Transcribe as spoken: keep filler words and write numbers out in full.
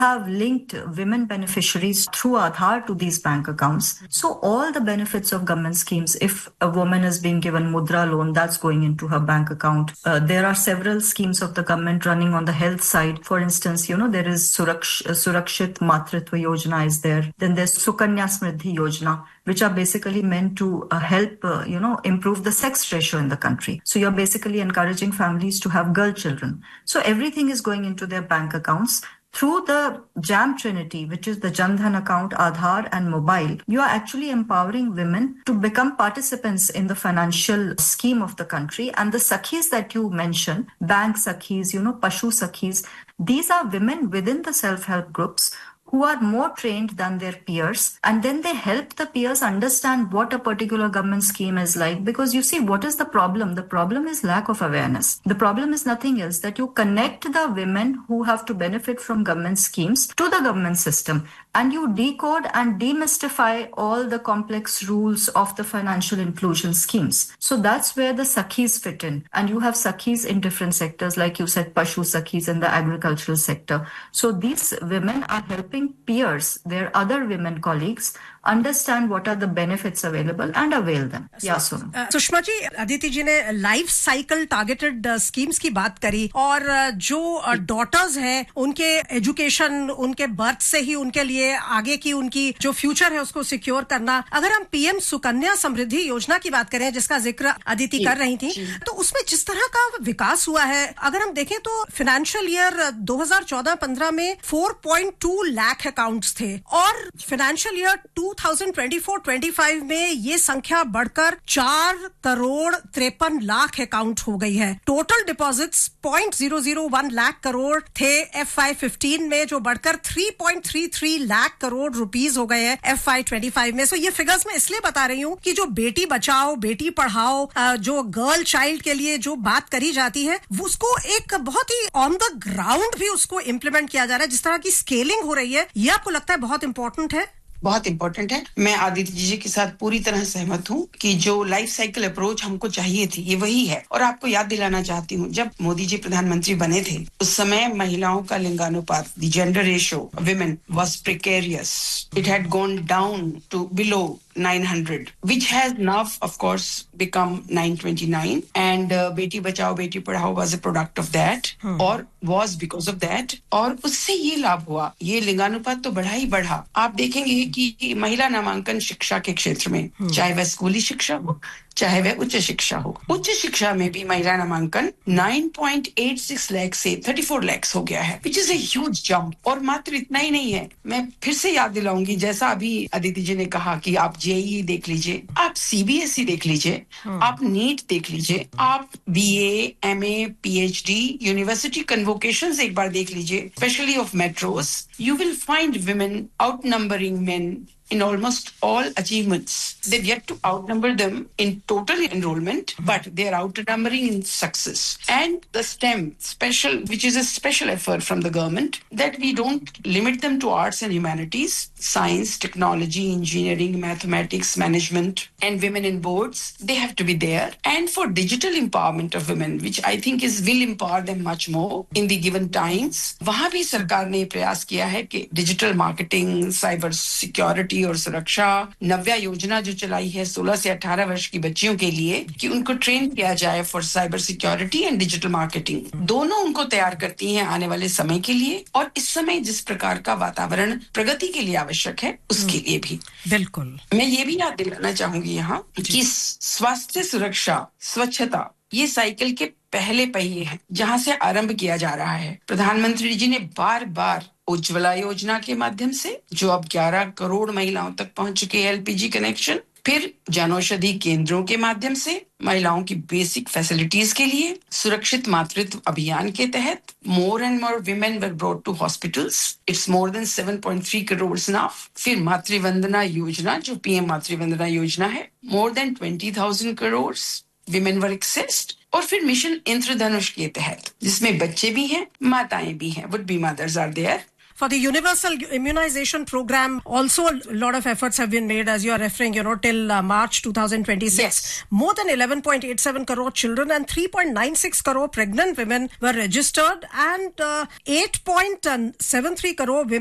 have linked women beneficiaries through Aadhaar to these bank accounts. So all the benefits of government schemes, if a woman is being given Mudra loan, that's going into her bank account. Uh, there are several schemes of the government running on the health side. For instance, you know, there is Suraksh, uh, Surakshit Matritva Yojana is there. Then there's Sukanya Smriddhi Yojana, which are basically meant to uh, help, uh, you know, improve the sex ratio in the country. So you're basically encouraging families to have girl children. So everything is going into their bank accounts. Through the JAM Trinity, which is the Jan Dhan account, Aadhaar and mobile, you are actually empowering women to become participants in the financial scheme of the country. And the Sakhis that you mentioned, bank Sakhis, you know, Pashu Sakhis, these are women within the self-help groups who are more trained than their peers, and then they help the peers understand what a particular government scheme is like. Because you see, what is the problem? The problem is lack of awareness. The problem is nothing else, that you connect the women who have to benefit from government schemes to the government system, and you decode and demystify all the complex rules of the financial inclusion schemes. So that's where the Sakhis fit in. And you have Sakhis in different sectors, like you said, Pashu Sakhis in the agricultural sector. So these women are helping peers, their other women colleagues, understand what are the benefits available and avail them. Yeah, so uh, Sushma ji, Aditi जी ने life cycle targeted schemes की बात करी, और uh, जो daughters uh, हैं उनके education, उनके birth से ही उनके लिए आगे की उनकी जो फ्यूचर है उसको सिक्योर करना. अगर हम पीएम सुकन्या समृद्धि योजना की बात करें, जिसका जिक्र अदिति कर रही थी, तो उसमें जिस तरह का विकास हुआ है, अगर हम देखें तो फाइनेंशियल ईयर दो हज़ार चौदह पंद्रह में चार पॉइंट दो लाख अकाउंट्स थे, और फाइनेंशियल ईयर दो हज़ार चौबीस पच्चीस में ये संख्या बढ़कर चार करोड़ तिरपन लाख अकाउंट हो गई है. Total deposits point zero zero one lakh crore थे एफ आई फिफ्टीन में, जो बढ़कर तीन पॉइंट तीन तीन लाख करोड़ रुपीस हो गए हैं एफ आई पच्चीस में. सो ये फिगर्स मैं इसलिए बता रही हूँ कि जो बेटी बचाओ बेटी पढ़ाओ, जो गर्ल चाइल्ड के लिए जो बात करी जाती है, उसको एक बहुत ही ऑन द ग्राउंड भी उसको इम्प्लीमेंट किया जा रहा है. जिस तरह की स्केलिंग हो रही है, ये आपको लगता है बहुत इंपॉर्टेंट है? बहुत इंपॉर्टेंट है. मैं आदित्य जी के साथ पूरी तरह सहमत हूँ कि जो लाइफ साइकिल अप्रोच हमको चाहिए थी, ये वही है. और आपको याद दिलाना चाहती हूँ, जब मोदी जी प्रधानमंत्री बने थे, उस समय महिलाओं का लिंगानुपात, the gender ratio of women was precarious. It had gone down to below nine hundred, which has now, of course, become nine twenty-nine, and uh, Beti Bachao Beti Padhao was a product of that, hmm. or was because of that. और उससे ये लाभ हुआ, ये लिंगानुपात तो बढ़ा ही बढ़ा. आप देखेंगे कि महिला नामांकन शिक्षा के क्षेत्र में, hmm. चाहे वह स्कूली शिक्षा हो, चाहे वह उच्च शिक्षा हो, उच्च शिक्षा में भी महिला नामांकन नौ पॉइंट आठ छह लाख से चौंतीस लाख हो गया है, which is a huge jump. और मात्र इतना ही नहीं है, मैं फिर से याद दिलाऊंगी, जैसा अभी अदिति जी ने कहा कि आप जेईई देख लीजिए, आप सीबीएसई देख लीजिए, आप नीट देख लीजिए, आप बीए, एमए, पीएचडी, यूनिवर्सिटी कन्वोकेशंस एक बार देख लीजिए, specially of metros. You will find women outnumbering men in almost all achievements. They've yet to outnumber them in total enrollment, but they're outnumbering in success. And the STEM, special, which is a special effort from the government, that we don't limit them to arts and humanities, science, technology, engineering, mathematics, management, and women in boards. They have to be there. And for digital empowerment of women, which I think is will empower them much more in the given times, वहाँ भी सरकार ने प्रयास किया है कि digital marketing, cyber security और सुरक्षा, नव्या योजना जो चलाई है सोलह से अठारह वर्ष की बच्चियों के लिए, कि उनको ट्रेन किया जाए for cyber security and digital marketing. दोनों उनको तैयार करती हैं आने वाले समय के लिए, और इस समय जिस प्रकार का वातावरण प्रगति के लिए आवश्यक है, उसके लिए भी. बिल्कुल. मैं ये भी याद दिलाना चाहूंगी यहाँ कि स्वास्थ्य सुरक्षा, स्वच्छता, ये साइकिल के पहले पहिए हैं, जहां से आरंभ किया जा रहा है. प्रधानमंत्री जी ने बार बार उज्ज्वला योजना के माध्यम से, जो अब ग्यारह करोड़ महिलाओं तक पहुंच चुके हैं एलपीजी कनेक्शन, फिर जनौषधि केंद्रों के माध्यम से महिलाओं की बेसिक फैसिलिटीज के लिए, सुरक्षित मातृत्व अभियान के तहत more and more women were brought to hospitals. It's more than सात पॉइंट तीन करोड़ नाउ. फिर मातृवंदना योजना, जो पीएम मातृवंदना योजना है, मोर देन बीस हज़ार करोड़ विमेन वर एक्सेस्ड. और फिर मिशन इंद्रधनुष के तहत, जिसमें बच्चे भी हैं, माताएं भी हैं, would be mothers are there, For the universal immunization program, also a lot of efforts have been made, as you are referring, you know, till uh, March twenty twenty-six. Yes. More than eleven point eight seven crore children and three point nine six crore pregnant women were registered, and uh, eight point seven three crore women